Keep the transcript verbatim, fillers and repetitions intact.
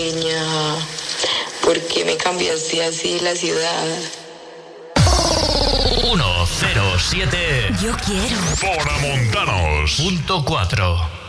¿Por qué me cambiaste así la ciudad? uno cero siete Yo quiero. Foramontanos. Punto cuatro.